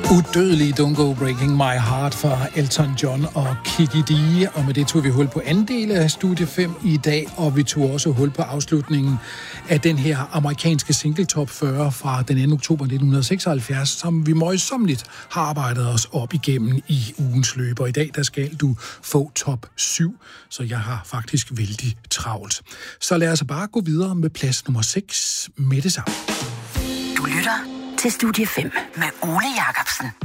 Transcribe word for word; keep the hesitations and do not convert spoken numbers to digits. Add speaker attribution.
Speaker 1: Udødelig Don't Go Breaking My Heart fra Elton John og Kiki D. Og med det tog vi hul på anden del af Studie fem i dag, og vi tog også hul på afslutningen af den her amerikanske single top fyrre fra den anden oktober nitten seksoghalvfjerds, som vi møjsommeligt har arbejdet os op igennem i ugens løb. Og i dag der skal du få top syv, så jeg har faktisk vældig travlt. Så lad os bare gå videre med plads nummer seks med det samme.
Speaker 2: Du lytter til Studie fem med Ole Jacobsen.